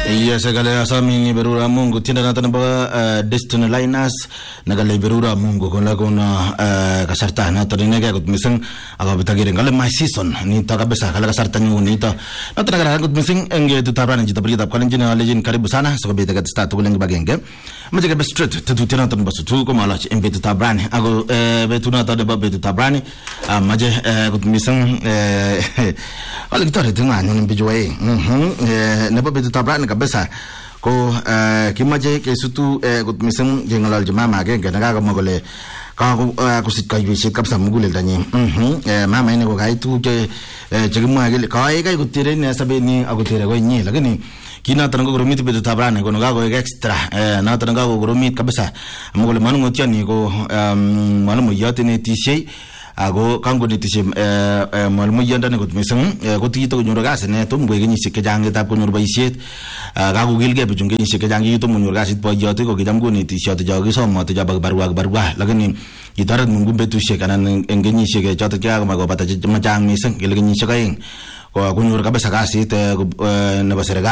Yes, kale asami berura Mungu tinda na tanaba Destiny Liners nagale berura Mungu kuna kasarta na tarinega gut mising aga bitagire ngale my season ni ta kabisa kala kasarta ni unita na tanaga gut mising enge tutabana jita berita kwalin jina legend karibu sana so beta gat start kuling bagenge maje ga straight tu tinda tan basu tu ko mala embe tutabani ago betuna ta de babe tutabani maje gut mising wala gitare tinga ni bijwe ne babe tutabani kabisa ko kimaje ke sutu gut mising jengalal jama ge naga magole ka ko sit kai bisit kapsa mugule tani mama ine ko kai tu ke jigma ge kai kai gutire ne sabe ni agutire ko nyi lagani kina tango gromit be tabrane ko naga ko extra na tango ko gromit kabisa mugole manu ngotiani ko manu mo yatene tishe ago kango nitise malmu yanda ne gut misang ko tito nyoro gas ne tum bwe gni se kejang ta ko nyoro baiset ga go gilge be junge se kejang yi tum nyoro gas po yote ko kejam go nitise to jagi so mo to jabag barwa lagani itarat mungu betu se kanan engeni se ke jota kya ma go bata majang misang gilge ni se kaing ko nyoro ka besa gas te ne basere